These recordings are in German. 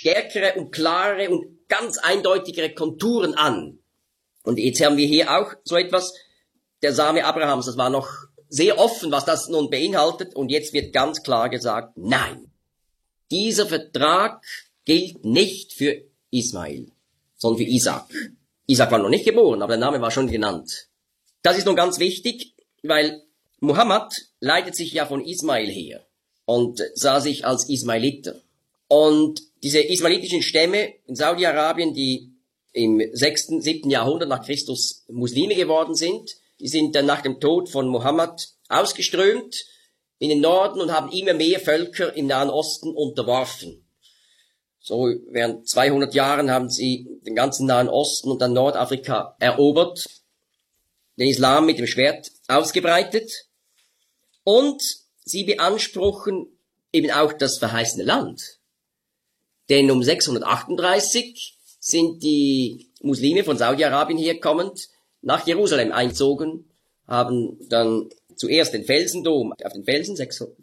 stärkere und klarere und ganz eindeutigere Konturen an. Und jetzt haben wir hier auch so etwas, der Same Abrahams, das war noch sehr offen, was das nun beinhaltet, und jetzt wird ganz klar gesagt, nein, dieser Vertrag gilt nicht für Ismael, sondern für Isaak. Isaak war noch nicht geboren, aber der Name war schon genannt. Das ist nun ganz wichtig, weil Muhammad leitet sich ja von Ismael her und sah sich als Ismailiter. Und diese ismailitischen Stämme in Saudi-Arabien, die im 6., 7. Jahrhundert nach Christus Muslime geworden sind, die sind dann nach dem Tod von Muhammad ausgeströmt in den Norden und haben immer mehr Völker im Nahen Osten unterworfen. So während 200 Jahren haben sie den ganzen Nahen Osten und dann Nordafrika erobert, den Islam mit dem Schwert ausgebreitet, und sie beanspruchen eben auch das verheißene Land. Denn um 638 sind die Muslime von Saudi-Arabien herkommend nach Jerusalem einzogen, haben dann zuerst den Felsendom auf den Felsen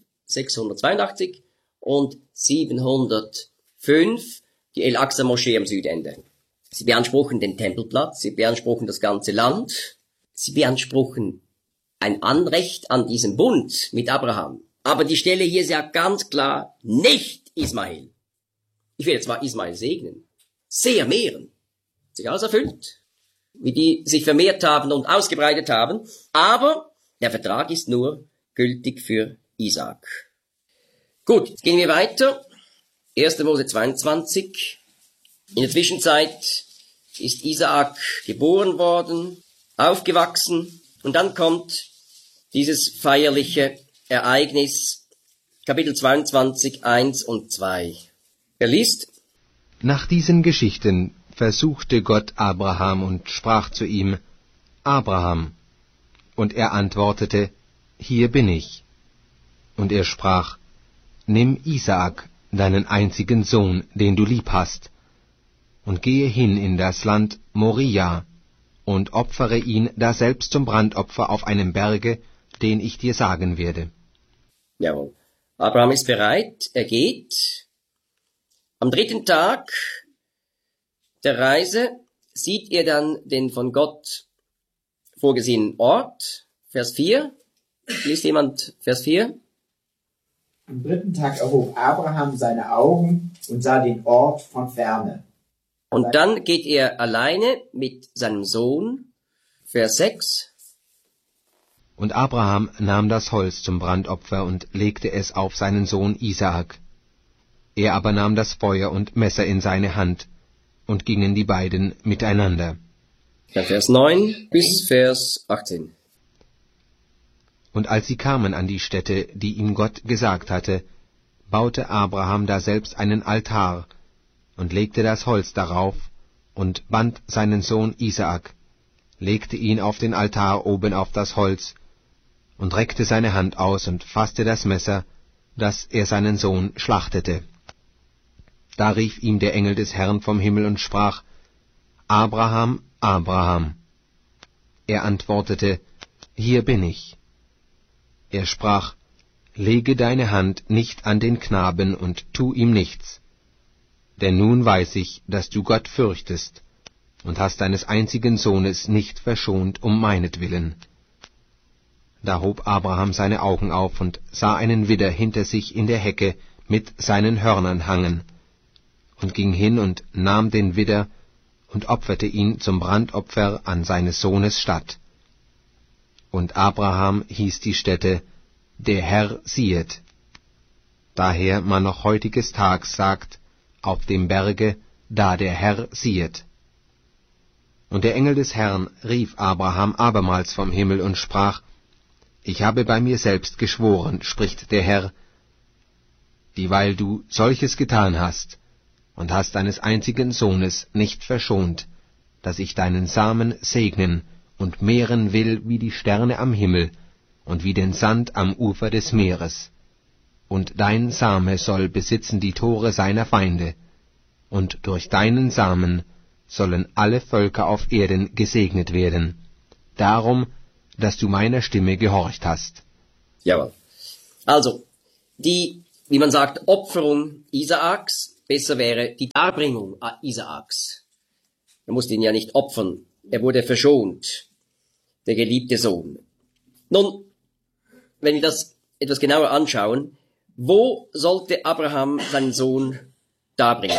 682 und 705 die El-Aqsa-Moschee am Südende. Sie beanspruchen den Tempelplatz, sie beanspruchen das ganze Land, sie beanspruchen ein Anrecht an diesem Bund mit Abraham. Aber die Stelle hier ist ja ganz klar nicht Ismael. Ich werde zwar Ismael segnen, sehr mehren, sich alles erfüllt, wie die sich vermehrt haben und ausgebreitet haben, aber der Vertrag ist nur gültig für Isaak. Gut, jetzt gehen wir weiter. 1. Mose 22. In der Zwischenzeit ist Isaak geboren worden, aufgewachsen, und dann kommt dieses feierliche Ereignis, Kapitel 22, 1 und 2. Er liest: Nach diesen Geschichten versuchte Gott Abraham und sprach zu ihm: Abraham. Und er antwortete: Hier bin ich. Und er sprach: Nimm Isaak, deinen einzigen Sohn, den du lieb hast, und gehe hin in das Land Moria und opfere ihn daselbst zum Brandopfer auf einem Berge, den ich dir sagen werde. Jawohl. Abraham ist bereit, er geht. Am 3. Tag der Reise sieht er dann den von Gott vorgesehenen Ort. Vers 4. Liest jemand Vers 4? Am 3. Tag erhob Abraham seine Augen und sah den Ort von ferne. Und dann geht er alleine mit seinem Sohn. Vers 6. Und Abraham nahm das Holz zum Brandopfer und legte es auf seinen Sohn Isaak. Er aber nahm das Feuer und Messer in seine Hand, und gingen die beiden miteinander. Ja, Vers 9 bis Vers 18. Und als sie kamen an die Stätte, die ihm Gott gesagt hatte, baute Abraham daselbst einen Altar und legte das Holz darauf und band seinen Sohn Isaak, legte ihn auf den Altar oben auf das Holz und reckte seine Hand aus und fasste das Messer, dass er seinen Sohn schlachtete. Da rief ihm der Engel des Herrn vom Himmel und sprach: Abraham, Abraham. Er antwortete: Hier bin ich. Er sprach: Lege deine Hand nicht an den Knaben und tu ihm nichts. Denn nun weiß ich, dass du Gott fürchtest und hast deines einzigen Sohnes nicht verschont um meinetwillen. Da hob Abraham seine Augen auf und sah einen Widder hinter sich in der Hecke mit seinen Hörnern hangen, und ging hin und nahm den Widder und opferte ihn zum Brandopfer an seines Sohnes statt. Und Abraham hieß die Stätte: Der Herr siehet. Daher man noch heutiges Tags sagt, auf dem Berge, da der Herr siehet. Und der Engel des Herrn rief Abraham abermals vom Himmel und sprach: Ich habe bei mir selbst geschworen, spricht der Herr, dieweil du solches getan hast, und hast deines einzigen Sohnes nicht verschont, dass ich deinen Samen segnen und mehren will wie die Sterne am Himmel und wie den Sand am Ufer des Meeres. Und dein Same soll besitzen die Tore seiner Feinde, und durch deinen Samen sollen alle Völker auf Erden gesegnet werden, darum, dass du meiner Stimme gehorcht hast. Jawohl. Also, die, wie man sagt, Opferung Isaaks besser wäre die Darbringung Isaaks. Er musste ihn ja nicht opfern. Er wurde verschont, der geliebte Sohn. Nun, wenn wir das etwas genauer anschauen, wo sollte Abraham seinen Sohn darbringen?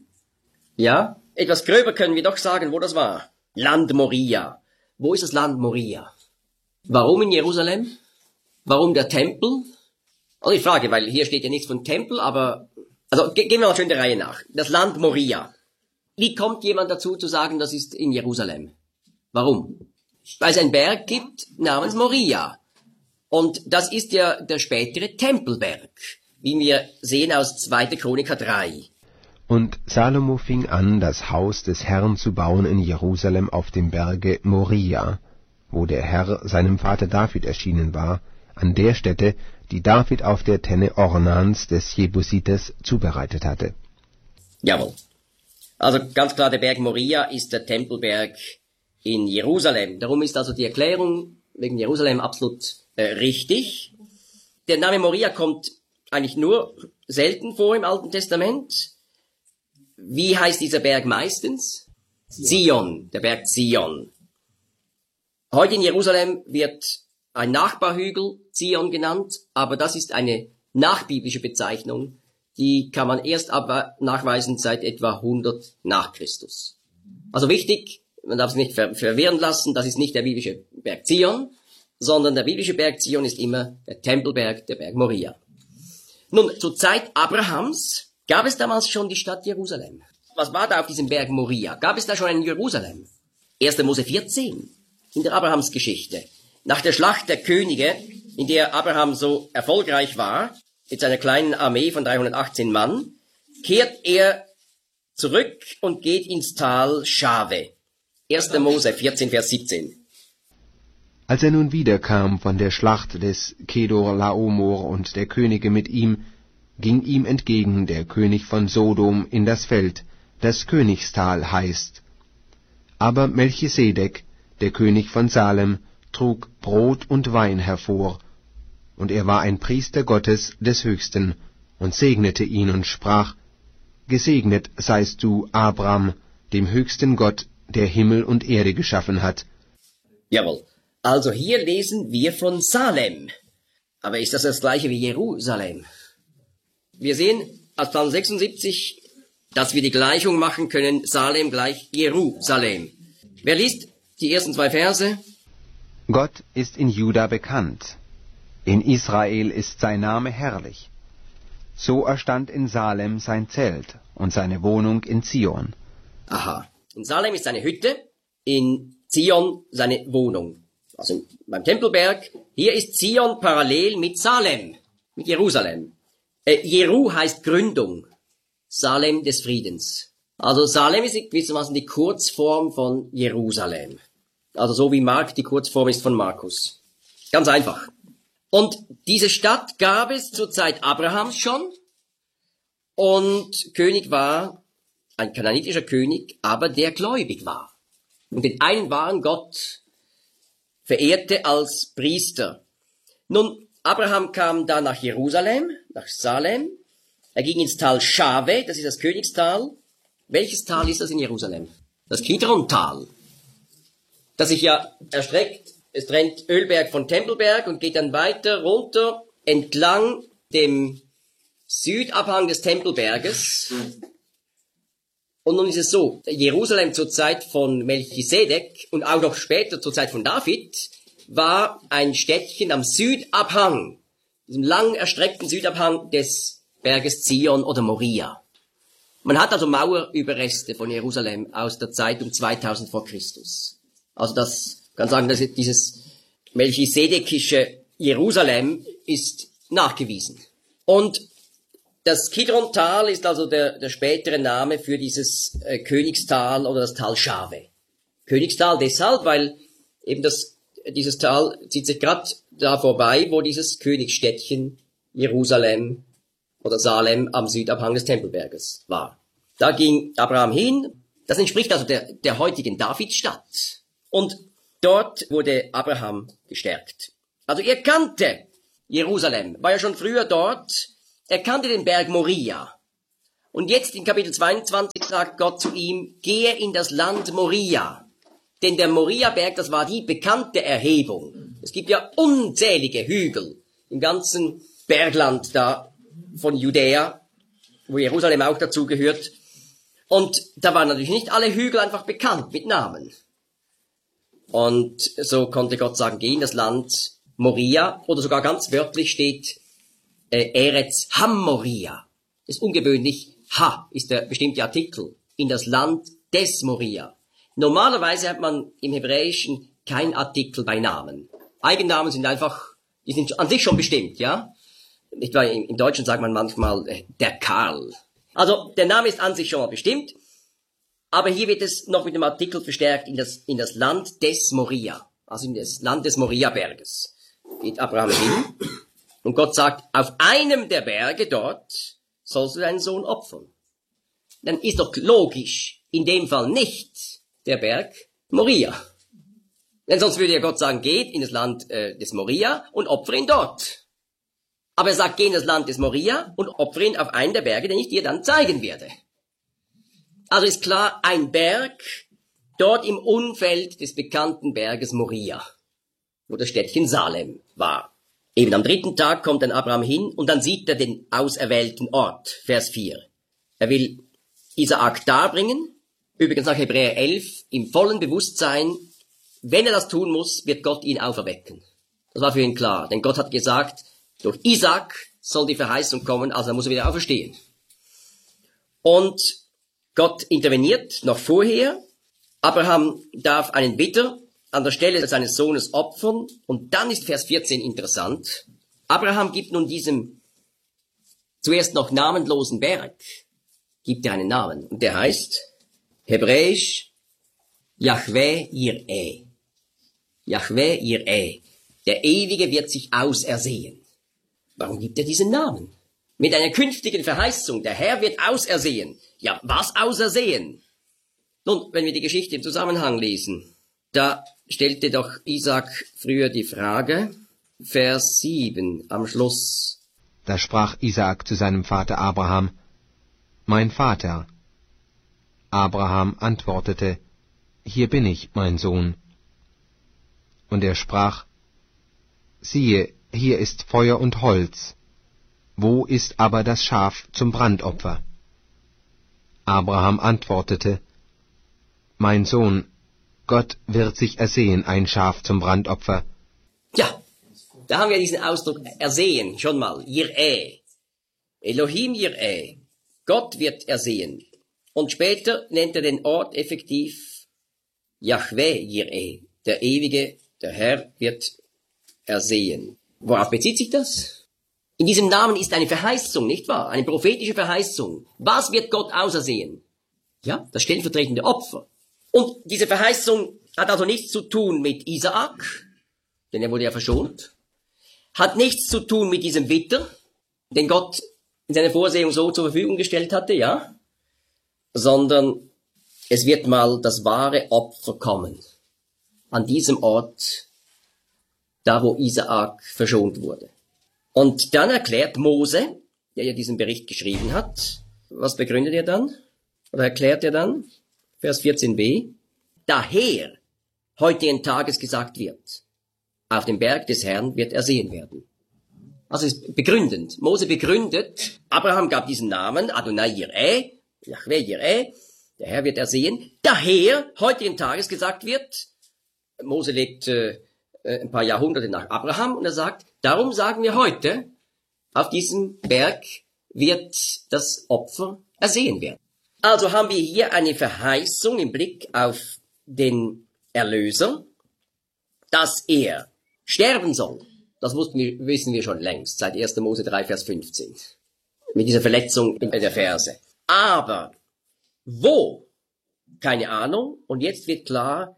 Ja, etwas gröber können wir doch sagen, wo das war. Land Moria. Wo ist das Land Moria? Warum in Jerusalem? Warum der Tempel? Also ich frage, weil hier steht ja nichts von Tempel, aber, also gehen wir mal schön der Reihe nach. Das Land Moria. Wie kommt jemand dazu zu sagen, das ist in Jerusalem? Warum? Weil es einen Berg gibt namens Moria. Und das ist ja der spätere Tempelberg, wie wir sehen aus 2. Chroniker 3. Und Salomo fing an, das Haus des Herrn zu bauen in Jerusalem auf dem Berge Moria, wo der Herr seinem Vater David erschienen war, an der Stätte, die David auf der Tenne Ornans des Jebusiters zubereitet hatte. Jawohl. Also ganz klar, der Berg Moria ist der Tempelberg in Jerusalem. Darum ist also die Erklärung wegen Jerusalem absolut richtig. Der Name Moria kommt eigentlich nur selten vor im Alten Testament. Wie heißt dieser Berg meistens? Zion, der Berg Zion. Heute in Jerusalem wird ein Nachbarhügel Zion genannt, aber das ist eine nachbiblische Bezeichnung. Die kann man erst aber nachweisen seit etwa 100 nach Christus. Also wichtig, man darf es nicht verwirren lassen, das ist nicht der biblische Berg Zion, sondern der biblische Berg Zion ist immer der Tempelberg, der Berg Moria. Nun, zur Zeit Abrahams gab es damals schon die Stadt Jerusalem. Was war da auf diesem Berg Moria? Gab es da schon ein Jerusalem? 1. Mose 14, in der Abrahamsgeschichte. Nach der Schlacht der Könige, in der Abraham so erfolgreich war, mit seiner kleinen Armee von 318 Mann, kehrt er zurück und geht ins Tal Schave. 1. Mose 14, Vers 17. Als er nun wiederkam von der Schlacht des Kedor Laomer und der Könige mit ihm, ging ihm entgegen der König von Sodom in das Feld, das Königstal heißt. Aber Melchisedek, der König von Salem, trug Brot und Wein hervor, und er war ein Priester Gottes des Höchsten, und segnete ihn und sprach, Gesegnet seist du, Abram, dem höchsten Gott, der Himmel und Erde geschaffen hat. Jawohl. Also hier lesen wir von Salem. Aber ist das gleiche wie Jerusalem? Wir sehen aus Psalm 76, dass wir die Gleichung machen können, Salem gleich Jerusalem. Wer liest die ersten 2 Verse? Gott ist in Juda bekannt. In Israel ist sein Name herrlich. So erstand in Salem sein Zelt und seine Wohnung in Zion. Aha. In Salem ist seine Hütte, in Zion seine Wohnung. Also beim Tempelberg, hier ist Zion parallel mit Salem, mit Jerusalem. Jeru heißt Gründung, Salem des Friedens. Also Salem ist gewissermaßen die Kurzform von Jerusalem. Also so wie Mark die Kurzform ist von Markus. Ganz einfach. Und diese Stadt gab es zur Zeit Abrahams schon. Und König war ein kananitischer König, aber der gläubig war. Und den einen wahren Gott verehrte als Priester. Nun, Abraham kam da nach Jerusalem, nach Salem. Er ging ins Tal Schave, das ist das Königstal. Welches Tal ist das in Jerusalem? Das Kidron-Tal. Das sich ja erstreckt, es trennt Ölberg von Tempelberg und geht dann weiter runter entlang dem Südabhang des Tempelberges. Und nun ist es so, Jerusalem zur Zeit von Melchisedek und auch noch später zur Zeit von David war ein Städtchen am Südabhang, diesem lang erstreckten Südabhang des Berges Zion oder Moria. Man hat also Mauerüberreste von Jerusalem aus der Zeit um 2000 vor Christus. Also das kann sagen, dass dieses melchisedekische Jerusalem ist nachgewiesen. Und das Kidron-Tal ist also der spätere Name für dieses Königstal oder das Tal Schave. Königstal deshalb, weil eben dieses Tal zieht sich gerade da vorbei, wo dieses Königsstädtchen Jerusalem oder Salem am Südabhang des Tempelberges war. Da ging Abraham hin, das entspricht also der heutigen Davidstadt. Und dort wurde Abraham gestärkt. Also er kannte Jerusalem, war ja schon früher dort. Er kannte den Berg Moria. Und jetzt in Kapitel 22 sagt Gott zu ihm, gehe in das Land Moria. Denn der Moria-Berg, das war die bekannte Erhebung. Es gibt ja unzählige Hügel im ganzen Bergland da von Judäa, wo Jerusalem auch dazu gehört. Und da waren natürlich nicht alle Hügel einfach bekannt mit Namen. Und so konnte Gott sagen, geh in das Land Moria, oder sogar ganz wörtlich steht Eretz Hammoria. Das ist ungewöhnlich. Ha ist der bestimmte Artikel. In das Land des Moria. Normalerweise hat man im Hebräischen kein Artikel bei Namen. Eigennamen sind einfach, die sind an sich schon bestimmt, ja. Nicht wahr? Im Deutschen sagt man manchmal der Karl. Also der Name ist an sich schon mal bestimmt, aber hier wird es noch mit dem Artikel verstärkt in das Land des Moria, also in das Land des Moria-Berges. Geht Abraham hin und Gott sagt, auf einem der Berge dort sollst du deinen Sohn opfern. Dann ist doch logisch, in dem Fall nicht der Berg Moria. Denn sonst würde ja Gott sagen, geht in das Land des Moria und opfere ihn dort. Aber er sagt, geh in das Land des Moria und opfere ihn auf einen der Berge, den ich dir dann zeigen werde. Also ist klar, ein Berg dort im Umfeld des bekannten Berges Moria, wo das Städtchen Salem war. Eben am 3. Tag kommt dann Abraham hin und dann sieht er den auserwählten Ort, Vers 4. Er will Isaak darbringen, übrigens nach Hebräer 11, im vollen Bewusstsein, wenn er das tun muss, wird Gott ihn auferwecken. Das war für ihn klar, denn Gott hat gesagt, durch Isaak soll die Verheißung kommen, also muss er wieder auferstehen. Und Gott interveniert noch vorher. Abraham darf einen Widder an der Stelle seines Sohnes opfern. Und dann ist Vers 14 interessant. Abraham gibt nun diesem zuerst noch namenlosen Berg, gibt er einen Namen. Und der heißt hebräisch Yahweh Yireh. Yahweh Yireh. Der Ewige wird sich ausersehen. Warum gibt er diesen Namen? Mit einer künftigen Verheißung. Der Herr wird ausersehen. Ja, was ausersehen? Nun, wenn wir die Geschichte im Zusammenhang lesen, da stellte doch Isaak früher die Frage, Vers 7 am Schluss. Da sprach Isaak zu seinem Vater Abraham, »Mein Vater.« Abraham antwortete, »Hier bin ich, mein Sohn.« Und er sprach, »Siehe, hier ist Feuer und Holz. Wo ist aber das Schaf zum Brandopfer?« Abraham antwortete, »Mein Sohn, Gott wird sich ersehen, ein Schaf zum Brandopfer.« Ja, da haben wir diesen Ausdruck ersehen, schon mal, Yireh. Elohim Yireh. Gott wird ersehen. Und später nennt er den Ort effektiv Yahweh Yireh. Der Ewige, der Herr wird ersehen. Worauf bezieht sich das? In diesem Namen ist eine Verheißung, nicht wahr? Eine prophetische Verheißung. Was wird Gott ausersehen? Ja, das stellvertretende Opfer. Und diese Verheißung hat also nichts zu tun mit Isaak, denn er wurde ja verschont. Hat nichts zu tun mit diesem Widder, den Gott in seiner Vorsehung so zur Verfügung gestellt hatte, ja? Sondern es wird mal das wahre Opfer kommen. An diesem Ort, da wo Isaak verschont wurde. Und dann erklärt Mose, der ja diesen Bericht geschrieben hat, was begründet er dann? Oder erklärt er dann? Vers 14b. Daher heutigen Tages gesagt wird, auf dem Berg des Herrn wird ersehen werden. Also ist begründend. Mose begründet, Abraham gab diesen Namen, Adonai Yireh, Yahweh Yireh, der Herr wird ersehen. Daher heutigen Tages gesagt wird, Mose lebt ein paar Jahrhunderte nach Abraham und er sagt, darum sagen wir heute, auf diesem Berg wird das Opfer ersehen werden. Also haben wir hier eine Verheißung im Blick auf den Erlöser, dass er sterben soll. Das wissen wir schon längst, seit 1. Mose 3, Vers 15. Mit dieser Verletzung in der Verse. Aber wo? Keine Ahnung. Und jetzt wird klar,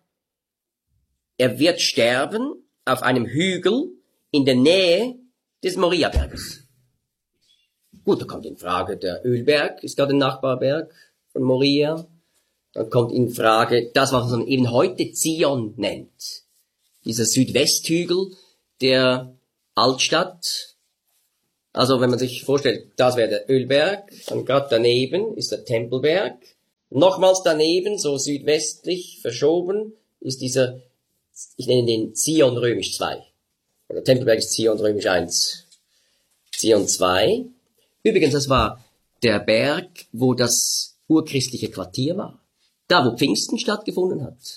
er wird sterben auf einem Hügel in der Nähe des Moria-Berges. Gut, da kommt in Frage der Ölberg, ist gerade ein Nachbarberg von Moria. Dann kommt in Frage das, was man eben heute Zion nennt. Dieser Südwesthügel der Altstadt. Also wenn man sich vorstellt, das wäre der Ölberg, dann gerade daneben ist der Tempelberg. Nochmals daneben, so südwestlich verschoben, ist dieser, ich nenne den Zion römisch 2. Der Tempelberg ist Zion römisch 1. Zion 2. Übrigens, das war der Berg, wo das urchristliche Quartier war. Da, wo Pfingsten stattgefunden hat.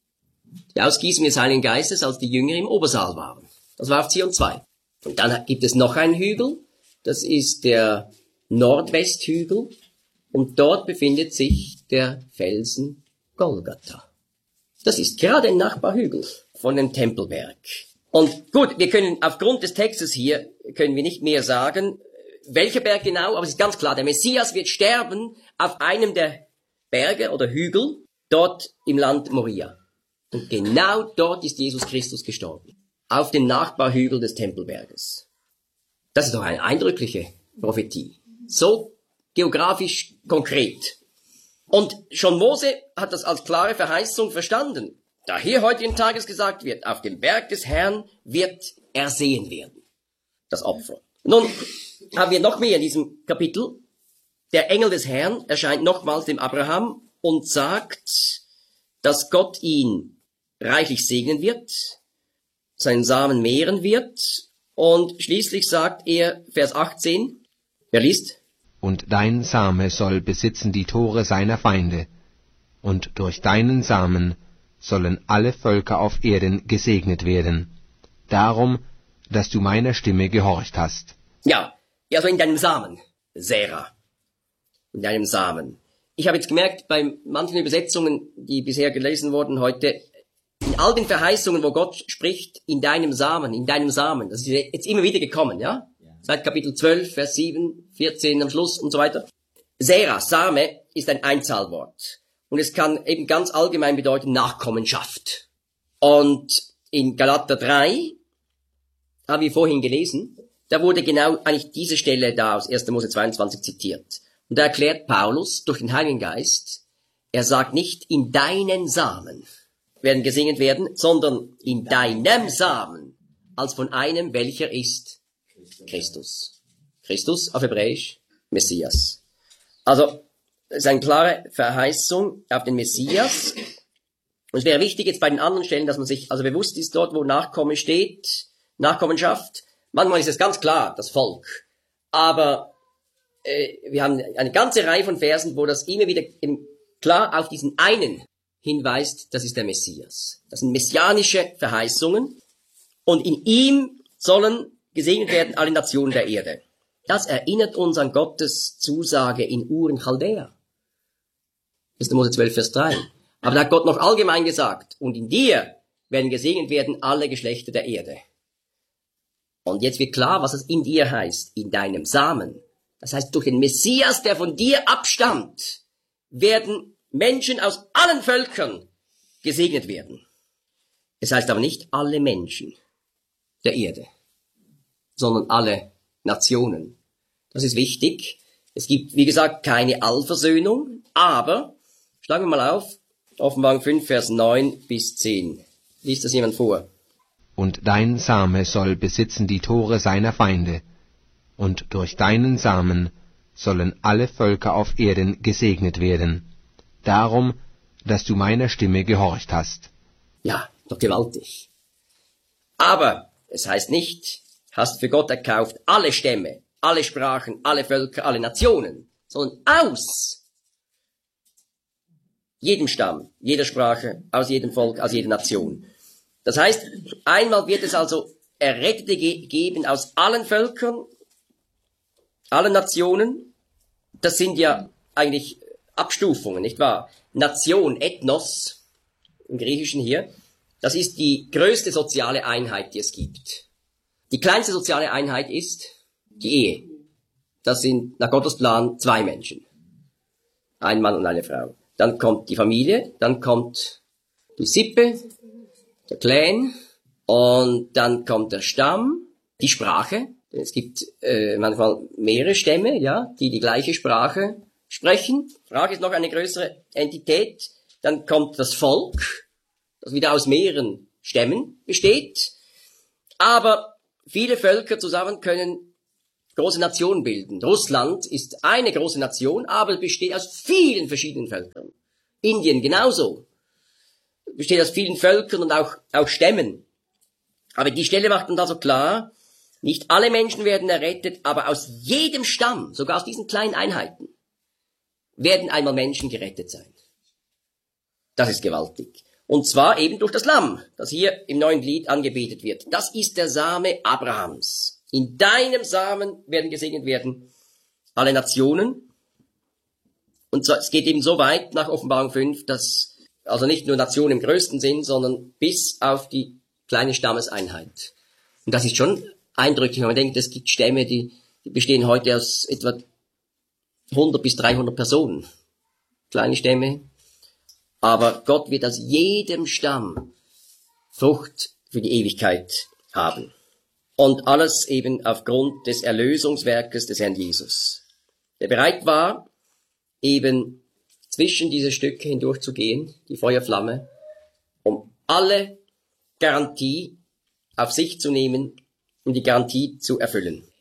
Die Ausgießung des Heiligen Geistes, als die Jünger im Obersaal waren. Das war auf Zion 2. Und dann gibt es noch einen Hügel. Das ist der Nordwesthügel. Und dort befindet sich der Felsen Golgatha. Das ist gerade ein Nachbarhügel von dem Tempelberg. Und gut, wir können aufgrund des Textes hier, können wir nicht mehr sagen, welcher Berg genau, aber es ist ganz klar, der Messias wird sterben auf einem der Berge oder Hügel, dort im Land Moria. Und genau dort ist Jesus Christus gestorben. Auf dem Nachbarhügel des Tempelberges. Das ist doch eine eindrückliche Prophetie. So geografisch konkret. Und schon Mose hat das als klare Verheißung verstanden. Da hier heutigen Tages gesagt wird, auf dem Berg des Herrn wird ersehen werden. Das Opfer. Nun haben wir noch mehr in diesem Kapitel. Der Engel des Herrn erscheint nochmals dem Abraham und sagt, dass Gott ihn reichlich segnen wird, seinen Samen mehren wird. Und schließlich sagt er, Vers 18, wer liest? Und dein Same soll besitzen die Tore seiner Feinde, und durch deinen Samen sollen alle Völker auf Erden gesegnet werden, darum, dass du meiner Stimme gehorcht hast. Ja, also in deinem Samen, Sarah, in deinem Samen. Ich habe jetzt gemerkt, bei manchen Übersetzungen, die bisher gelesen wurden heute, in all den Verheißungen, wo Gott spricht, in deinem Samen, das ist jetzt immer wieder gekommen, ja? Seit Kapitel 12, Vers 7, 14 am Schluss und so weiter. Sarah, Same, ist ein Einzahlwort. Und es kann eben ganz allgemein bedeuten Nachkommenschaft. Und in Galater 3, haben wir vorhin gelesen, da wurde genau eigentlich diese Stelle da aus 1. Mose 22 zitiert. Und da erklärt Paulus durch den Heiligen Geist, er sagt nicht in deinen Samen werden gesegnet werden, sondern in deinem Samen, als von einem, welcher ist Christus. Christus auf Hebräisch, Messias. Also, das ist eine klare Verheißung auf den Messias. Und es wäre wichtig jetzt bei den anderen Stellen, dass man sich also bewusst ist, dort wo Nachkommen steht, Nachkommenschaft. Manchmal ist es ganz klar, das Volk. Aber wir haben eine ganze Reihe von Versen, wo das immer wieder klar auf diesen einen hinweist, das ist der Messias. Das sind messianische Verheißungen. Und in ihm sollen gesegnet werden alle Nationen der Erde. Das erinnert uns an Gottes Zusage in Ur in Chaldea. 1. Mose 12, Vers 3. Aber da hat Gott noch allgemein gesagt, und in dir werden gesegnet werden alle Geschlechter der Erde. Und jetzt wird klar, was es in dir heißt, in deinem Samen. Das heißt, durch den Messias, der von dir abstammt, werden Menschen aus allen Völkern gesegnet werden. Es heißt aber nicht alle Menschen der Erde, sondern alle Nationen. Das ist wichtig. Es gibt, wie gesagt, keine Allversöhnung, aber, schlagen wir mal auf, Offenbarung 5, Vers 9 bis 10. Liest das jemand vor? Und dein Same soll besitzen die Tore seiner Feinde, und durch deinen Samen sollen alle Völker auf Erden gesegnet werden, darum, dass du meiner Stimme gehorcht hast. Ja, doch gewaltig. Aber es heißt nicht, hast für Gott erkauft alle Stämme, alle Sprachen, alle Völker, alle Nationen, sondern aus jedem Stamm, jeder Sprache, aus jedem Volk, aus jeder Nation. Das heißt, einmal wird es also Errettete geben aus allen Völkern, allen Nationen. Das sind ja eigentlich Abstufungen, nicht wahr? Nation, Ethnos, im Griechischen hier, das ist die größte soziale Einheit, die es gibt. Die kleinste soziale Einheit ist die Ehe. Das sind nach Gottes Plan 2 Menschen. Ein Mann und eine Frau. Dann kommt die Familie, dann kommt die Sippe, der Clan, und dann kommt der Stamm, die Sprache. Es gibt manchmal mehrere Stämme, ja, die gleiche Sprache sprechen. Sprache ist noch eine größere Entität. Dann kommt das Volk, das wieder aus mehreren Stämmen besteht. Aber viele Völker zusammen können große Nationen bilden. Russland ist eine große Nation, aber besteht aus vielen verschiedenen Völkern. Indien genauso. Besteht aus vielen Völkern und auch Stämmen. Aber die Stelle macht dann also klar, nicht alle Menschen werden errettet, aber aus jedem Stamm, sogar aus diesen kleinen Einheiten, werden einmal Menschen gerettet sein. Das ist gewaltig. Und zwar eben durch das Lamm, das hier im neuen Lied angebetet wird. Das ist der Same Abrahams. In deinem Samen werden gesegnet werden alle Nationen. Und es geht eben so weit nach Offenbarung 5, dass also nicht nur Nationen im größten Sinn, sondern bis auf die kleine Stammeseinheit. Und das ist schon eindrücklich, wenn man denkt, es gibt Stämme, die bestehen heute aus etwa 100 bis 300 Personen. Kleine Stämme. Aber Gott wird aus jedem Stamm Frucht für die Ewigkeit haben. Und alles eben aufgrund des Erlösungswerkes des Herrn Jesus, der bereit war, eben zwischen diese Stücke hindurchzugehen, die Feuerflamme, um alle Garantie auf sich zu nehmen, um die Garantie zu erfüllen.